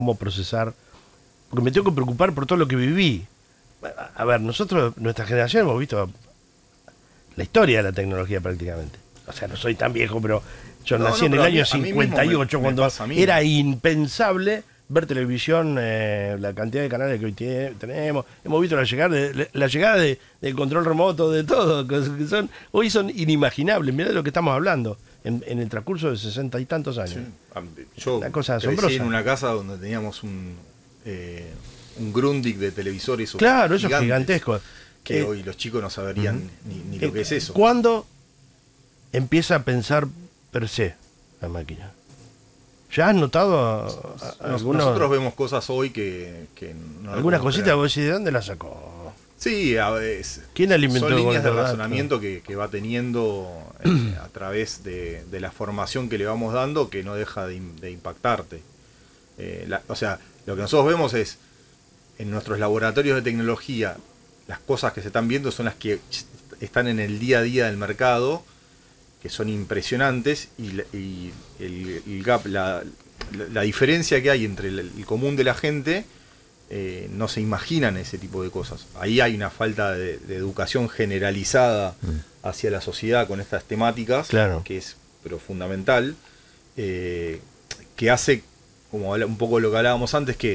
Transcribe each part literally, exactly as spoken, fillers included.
cómo procesar, porque me tengo que preocupar por todo lo que viví. A ver, nosotros, nuestra generación, hemos visto la historia de la tecnología prácticamente. O sea, no soy tan viejo, pero yo No, nací no, en el pero a mí- año a mí cincuenta y ocho, mismo me- me cuando pasa a mí. era impensable ver televisión, eh, la cantidad de canales que hoy tie- tenemos. Hemos visto la llegada de, la llegada de, del control remoto, de todo, cosas que son hoy son inimaginables. Mirá de lo que estamos hablando en, en el transcurso de sesenta y tantos años. Sí. Yo Una cosa crecí asombrosa. en una casa donde teníamos un, eh, un Grundig de televisores. Claro, eso es gigantes, gigantesco. Que Eh, hoy los chicos no saberían uh-huh. ni, ni lo que es eso. ¿Cuándo empieza a pensar per se la máquina? ¿Ya has notado a- a- Nos- algunos- Nosotros vemos cosas hoy que, que no lo algunas podemos cositas? creer. Vos decís, ¿de dónde la sacó? Sí, a veces. ¿Quién alimentó Son líneas con de estos razonamiento que, que va teniendo eh, a través de, de la formación que le vamos dando, que no deja de, im- de impactarte. Eh, la- o sea, lo que nosotros vemos es, en nuestros laboratorios de tecnología, las cosas que se están viendo son las que ch- están en el día a día del mercado, que son impresionantes, y, la- y el, el gap, la, la- la diferencia que hay entre el, el común de la gente, eh, no se imaginan ese tipo de cosas. Ahí hay una falta de, de educación generalizada Mm. hacia la sociedad con estas temáticas, Claro. que es pero fundamental, eh, que hace, como habla- un poco lo que hablábamos antes, que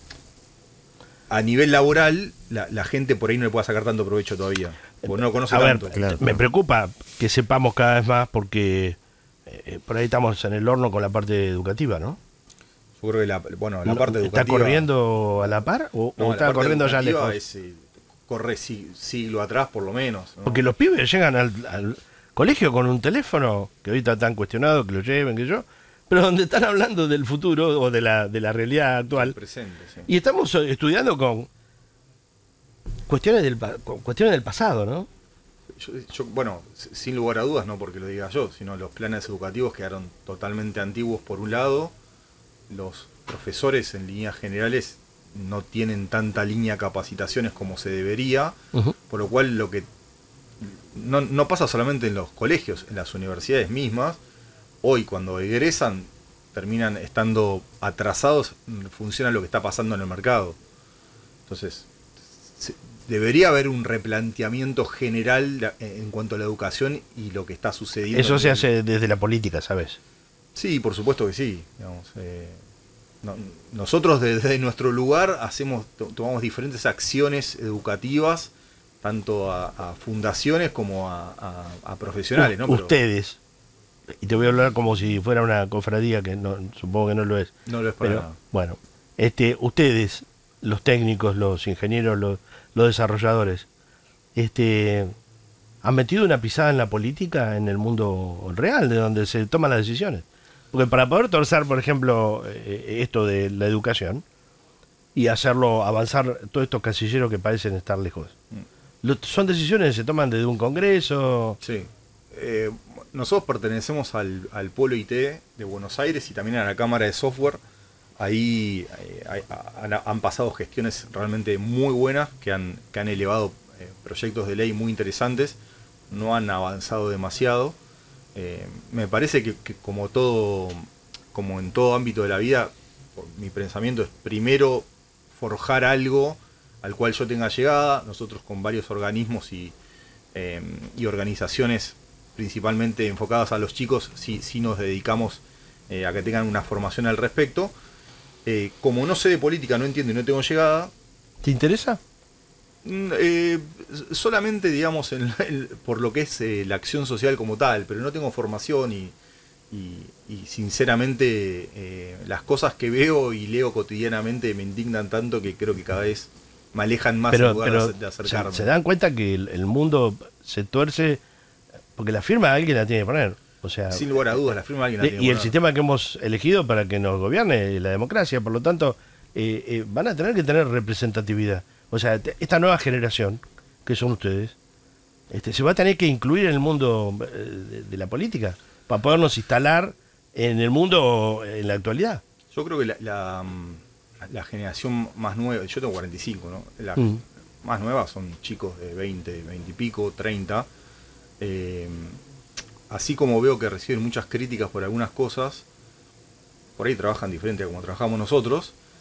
a nivel laboral la, la gente por ahí no le pueda sacar tanto provecho todavía, porque no lo conoce A ver, tanto. claro. me preocupa que sepamos cada vez más porque eh, por ahí estamos en el horno con la parte educativa, ¿no? Yo creo que la, bueno, la No, parte educativa... ¿Está corriendo a la par o, no, o la está parte corriendo ya educativa lejos? es, eh, corre si- siglo atrás por lo menos, ¿no? Porque los pibes llegan al, al colegio con un teléfono, que hoy está tan cuestionado, que lo lleven, que yo, pero donde están hablando del futuro o de la, de la realidad actual. Presente, sí. Y estamos eh, estudiando con cuestiones del, pa- con cuestiones del pasado, ¿no? Yo, yo, bueno, s- sin lugar a dudas, no porque lo diga yo, sino los planes educativos quedaron totalmente antiguos por un lado, los profesores en líneas generales no tienen tanta línea de capacitaciones como se debería, Ujú. por lo cual lo que no, no pasa solamente en los colegios, en las universidades mismas, hoy cuando egresan terminan estando atrasados en función a lo que está pasando en el mercado. Entonces, se- debería haber un replanteamiento general la- en cuanto a la educación y lo que está sucediendo. Eso a se nivel- hace desde la política, ¿sabes? Sí, por supuesto que sí. Digamos, eh, no- nosotros desde nuestro lugar hacemos, to- tomamos diferentes acciones educativas, tanto a, a fundaciones como a, a- a profesionales, ¿no? U- Pero Ustedes, y te voy a hablar como si fuera una cofradía, que no, supongo que no lo es. no lo es para Pero, nada. bueno, este, ustedes, los técnicos, los ingenieros, los, los desarrolladores, este, han metido una pisada en la política, en el mundo real, de donde se toman las decisiones. Porque para poder torcer, por ejemplo, eh, esto de la educación y hacerlo avanzar todos estos casilleros que parecen estar lejos, lo- son decisiones que se toman desde un congreso. Sí. Eh, nosotros pertenecemos al, al Polo I T de Buenos Aires y también a la Cámara de Software. Ahí eh, hay- han, han pasado gestiones realmente muy buenas que han, que han elevado eh, proyectos de ley muy interesantes. No han avanzado demasiado. Eh, me parece que, que como todo, como en todo ámbito de la vida, por mi pensamiento es primero forjar algo al cual yo tenga llegada. Nosotros con varios organismos y, eh, y organizaciones principalmente enfocadas a los chicos, sí, sí nos dedicamos eh, a que tengan una formación al respecto. Eh, como no sé de política, no entiendo y no tengo llegada, ¿Te interesa? mm, eh, solamente digamos en- en- por lo que es eh, la acción social como tal, pero no tengo formación y, y, y sinceramente eh, las cosas que veo y leo cotidianamente me indignan tanto que creo que cada vez me alejan más en Pero, lugar pero de, de acercarme. se, se dan cuenta que el, el mundo se tuerce porque la firma alguien la tiene que poner. O sea, Sin lugar a dudas, la firma alguien la de- tiene y que el poner. sistema que hemos elegido para que nos gobierne la democracia, por lo tanto, eh, eh, van a tener que tener representatividad. O sea, te- esta nueva generación, que son ustedes, este, se va a tener que incluir en el mundo eh, de, de la política para podernos instalar en el mundo en la actualidad. Yo creo que la, la, mm, la generación más nueva, yo tengo cuarenta y cinco, ¿no? La Mm. más nueva son chicos de veinte, veinte y pico, treinta. Eh, así como veo que reciben muchas críticas por algunas cosas, por ahí trabajan diferente a como trabajamos nosotros,